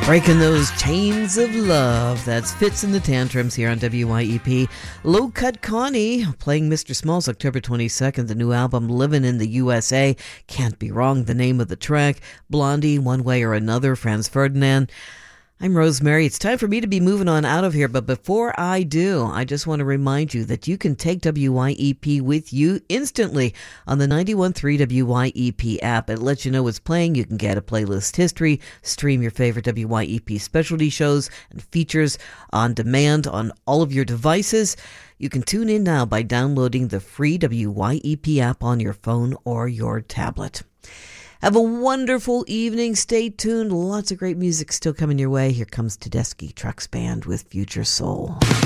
Breaking those chains of love. That's Fitz and the Tantrums here on WYEP. Low Cut Connie playing Mr. Smalls October 22nd. The new album Livin' in the USA. Can't be wrong, the name of the track. Blondie, One Way or Another, Franz Ferdinand. I'm Rosemary. It's time for me to be moving on out of here, but before I do, I just want to remind you that you can take WYEP with you instantly on the 91.3 WYEP app. It lets you know what's playing. You can get a playlist history, stream your favorite WYEP specialty shows and features on demand on all of your devices. You can tune in now by downloading the free WYEP app on your phone or your tablet. Have a wonderful evening. Stay tuned. Lots of great music still coming your way. Here comes Tedeschi Trucks Band with Future Soul.